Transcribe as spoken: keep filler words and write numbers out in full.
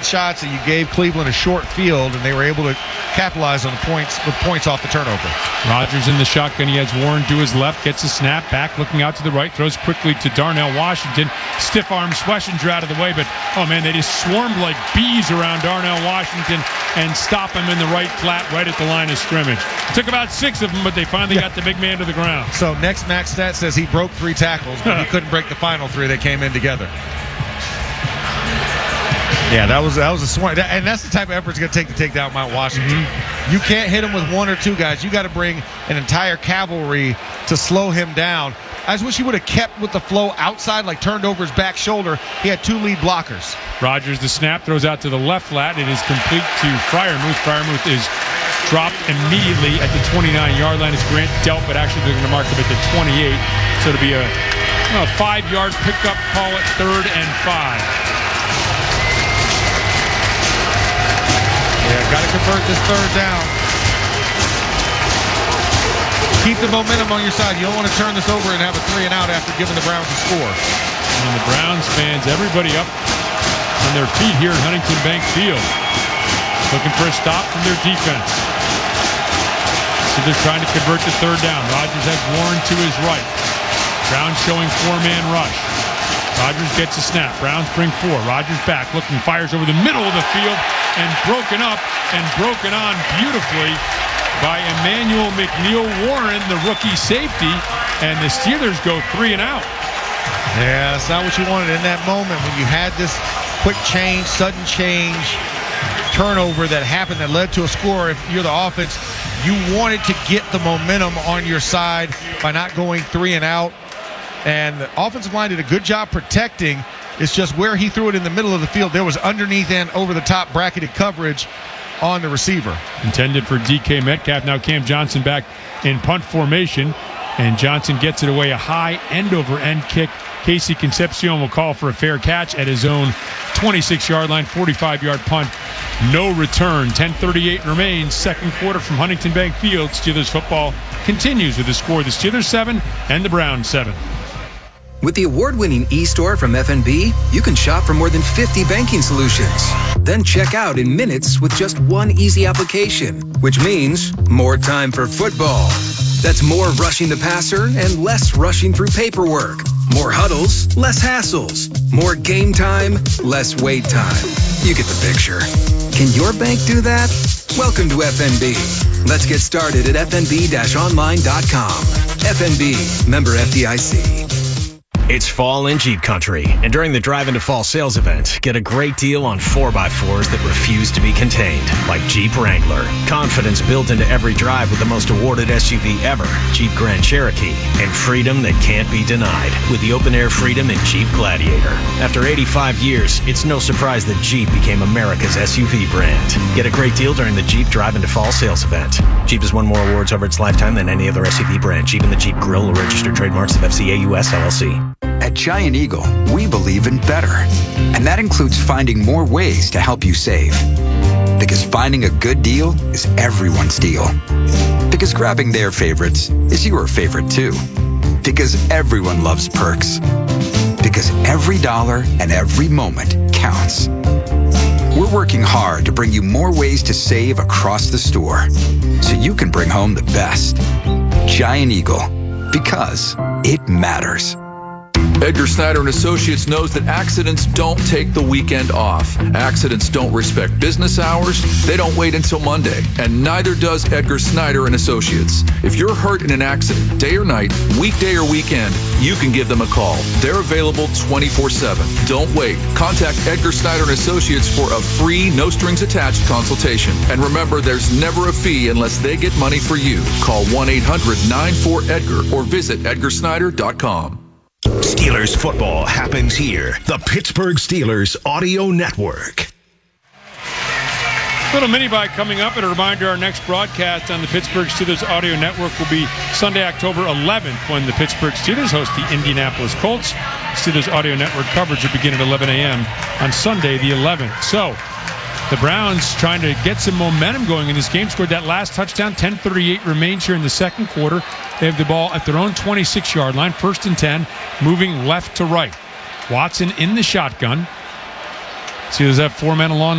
shots, and you gave Cleveland a short field, and they were able to capitalize on the points with points off the turnover. Rodgers in the shotgun. He has Warren to his left, gets a snap, back looking out to the right, throws quickly to Darnell Washington. Stiff arm Schlesinger out of the way, but, oh, man, they just swarmed like bees around Darnell Washington and stop him in the right flat right at the line of scrimmage. It took about six of them, but they finally yeah. got the big man to the ground. So next max stat says he broke three tackles, but he couldn't break the final three that came in together. Yeah, that was that was a smart, and that's the type of effort it's going to take to take down Mount Washington. Mm-hmm. You can't hit him with one or two guys. You got to bring an entire cavalry to slow him down. I just wish he would have kept with the flow outside, like turned over his back shoulder. He had two lead blockers. Rodgers, the snap, throws out to the left flat. It is complete to Freiermuth. Freiermuth is dropped immediately at the twenty-nine-yard line. It's Grant Delpit actually going to mark him at the twenty-eight. So it'll be a, a five-yard pickup, call it third and five. Yeah, got to convert this third down. Keep the momentum on your side. You don't want to turn this over and have a three and out after giving the Browns a score. And the Browns fans, everybody up on their feet here at Huntington Bank Field, looking for a stop from their defense. So they're trying to convert the third down. Rodgers has Warren to his right. Browns showing four-man rush. Rodgers gets a snap. Browns bring four. Rodgers back, looking, fires over the middle of the field, and broken up and broken on beautifully by Emmanuel McNeil-Warren, the rookie safety, and the Steelers go three and out. Yeah, that's not what you wanted in that moment when you had this quick change, sudden change, turnover that happened that led to a score. If you're the offense, you wanted to get the momentum on your side by not going three and out. And the offensive line did a good job protecting. It's just where he threw it in the middle of the field, there was underneath and over-the-top bracketed coverage on the receiver. Intended for D K Metcalf. Now Cam Johnson back in punt formation. And Johnson gets it away, a high end-over-end kick. Casey Concepcion will call for a fair catch at his own twenty-six-yard line, forty-five-yard punt. No return. ten thirty-eight remains. Second quarter from Huntington Bank Field. Steelers football continues with the score. The Steelers seven and the Browns seven. With the award-winning eStore from F N B, you can shop for more than fifty banking solutions. Then check out in minutes with just one easy application, which means more time for football. That's more rushing the passer and less rushing through paperwork. More huddles, less hassles. More game time, less wait time. You get the picture. Can your bank do that? Welcome to F N B. Let's get started at f n b dash online dot com. F N B, member F D I C. It's fall in Jeep country, and during the Drive into Fall sales event, get a great deal on four by fours that refuse to be contained, like Jeep Wrangler. Confidence built into every drive with the most awarded S U V ever, Jeep Grand Cherokee, and freedom that can't be denied with the open-air freedom in Jeep Gladiator. After eighty-five years, it's no surprise that Jeep became America's S U V brand. Get a great deal during the Jeep Drive into Fall sales event. Jeep has won more awards over its lifetime than any other S U V brand. Jeep and the Jeep Grill are registered trademarks of F C A U S L L C. At Giant Eagle, we believe in better. And that includes finding more ways to help you save. Because finding a good deal is everyone's deal. Because grabbing their favorites is your favorite too. Because everyone loves perks. Because every dollar and every moment counts. We're working hard to bring you more ways to save across the store, so you can bring home the best. Giant Eagle. Because it matters. Edgar Snyder and Associates knows that accidents don't take the weekend off. Accidents don't respect business hours. They don't wait until Monday. And neither does Edgar Snyder and Associates. If you're hurt in an accident, day or night, weekday or weekend, you can give them a call. They're available twenty-four seven. Don't wait. Contact Edgar Snyder and Associates for a free, no-strings-attached consultation. And remember, there's never a fee unless they get money for you. Call one eight hundred nine four EDGAR or visit edgar snyder dot com. Steelers football happens here. The Pittsburgh Steelers Audio Network. Little mini-bite coming up, and a reminder, our next broadcast on the Pittsburgh Steelers Audio Network will be Sunday, October eleventh, when the Pittsburgh Steelers host the Indianapolis Colts. Steelers Audio Network coverage will begin at eleven a.m. on Sunday the eleventh. So, the Browns trying to get some momentum going in this game. Scored that last touchdown. ten thirty-eight remains here in the second quarter. They have the ball at their own twenty-six-yard line. First and ten, moving left to right. Watson in the shotgun. Steelers have four men along